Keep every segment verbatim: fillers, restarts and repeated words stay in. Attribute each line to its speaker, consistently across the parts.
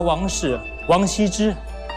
Speaker 1: 王氏王羲之，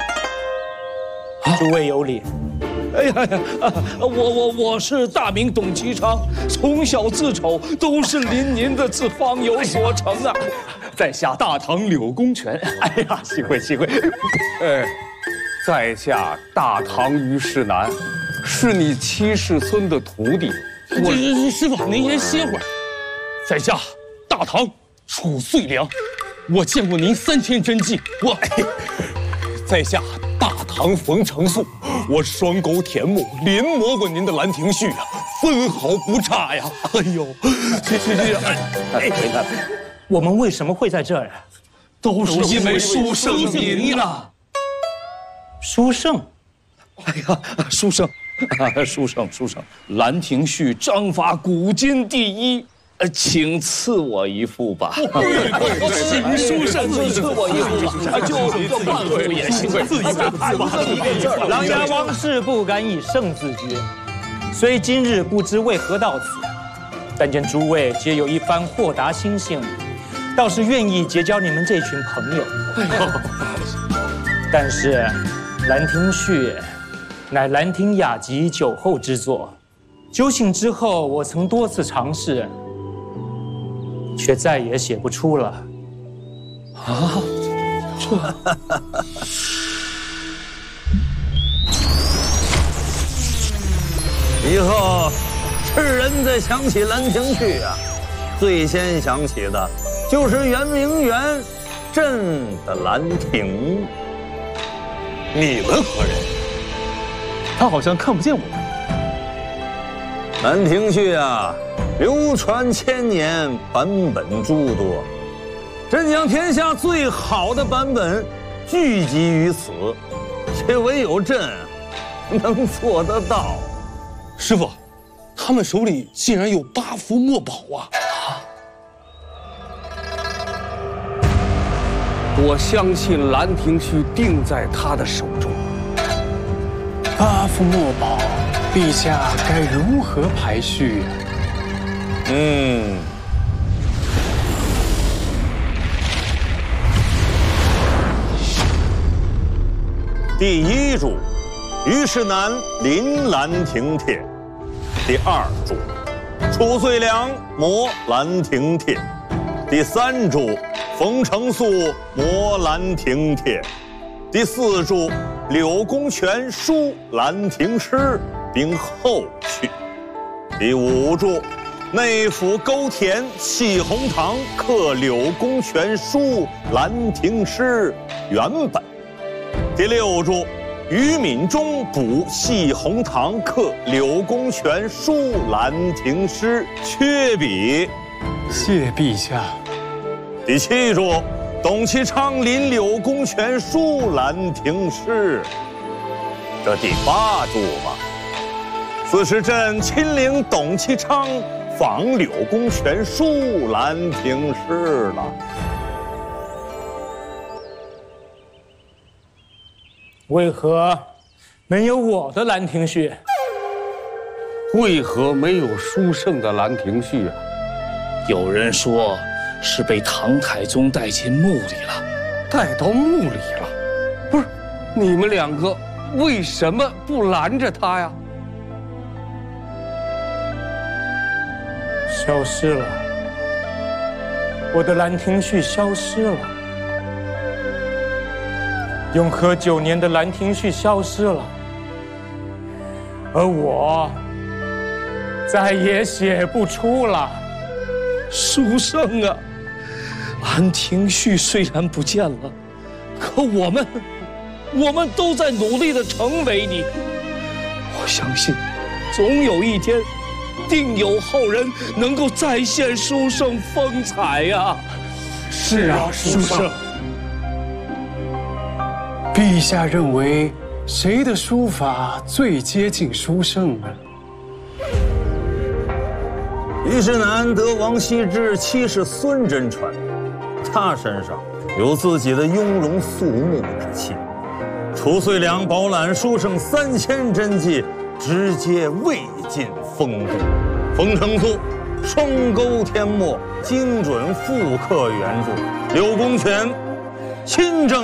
Speaker 1: 诸位有礼。
Speaker 2: 哎呀呀，我我我是大名董其昌，从小自丑，都是临您的字方有所成啊。
Speaker 3: 在下大唐柳公权，哎呀，幸会幸会。哎，在下大唐虞世南，是你七世孙的徒弟。
Speaker 2: 我师傅，您先歇会儿。在下大唐褚遂良，我见过您三天真迹。我，
Speaker 3: 在下大唐冯承素，我双钩舔目，临摹过您的《兰亭序》啊，分毫不差呀。哎呦，去去去！哎，你看。
Speaker 1: 我们为什么会在这儿？
Speaker 2: 都是因为书圣您呐！
Speaker 1: 书圣，
Speaker 2: 哎呀，书圣，书圣，书圣，《兰亭序》章法古今第一，呃，请赐我一副吧。请书圣赐我一副吧，就一个半副也行。
Speaker 1: 琅琊王氏不敢以圣自居，虽今日不知为何到此，但见诸位皆有一番豁达心性。倒是愿意结交你们这群朋友，但是《兰亭序》乃兰亭雅集酒后之作，酒醒之后，我曾多次尝试，却再也写不出了。啊，这
Speaker 4: 以后世人在想起《兰亭序》啊，最先想起的就是圆明园朕的兰亭。
Speaker 3: 你们何人？他好像看不见我们。
Speaker 4: 《兰亭序》啊，流传千年，版本诸多。朕将天下最好的版本聚集于此，却唯有朕能做得到。
Speaker 2: 师傅，他们手里竟然有八幅墨宝啊！
Speaker 3: 我相信《兰亭序》定在他的手中。
Speaker 5: 八幅墨宝，陛下该如何排序啊？
Speaker 4: 嗯，第一注，虞世南临兰亭帖；第二注，褚遂良摹兰亭帖；第三注，冯承素摹兰亭帖；第四注，柳公权书兰亭诗，并后序；第五注，内府勾田弃红堂刻柳公权书兰亭诗原本；第六注，于敏中补弃红堂刻柳公权书兰亭诗缺笔。
Speaker 5: 谢陛下。
Speaker 4: 第七注，董其昌临柳公权书兰亭诗。这第八注嘛，此时朕亲领董其昌访柳公权书兰亭诗了。
Speaker 1: 为何没有我的《兰亭序》？
Speaker 3: 为何没有书圣的《兰亭序》啊？
Speaker 2: 有人说是被唐太宗带进墓里了。
Speaker 3: 带到墓里了？不是，你们两个为什么不拦着他呀？
Speaker 1: 消失了，我的《兰亭序》消失了。永和九年的《兰亭序》消失了，而我再也写不出了。
Speaker 2: 书圣啊，《兰亭序》虽然不见了，可我们，我们都在努力地成为你。我相信，总有一天，定有后人能够再现书圣风采呀。
Speaker 5: 是啊，书圣。陛下认为谁的书法最接近书圣呢？
Speaker 4: 虞世南得王羲之七世孙真传，他身上有自己的雍容肃穆之气。褚遂良饱览书圣三千真迹，直接未尽风度。冯承素双钩添墨，精准复刻原著。柳公权亲政。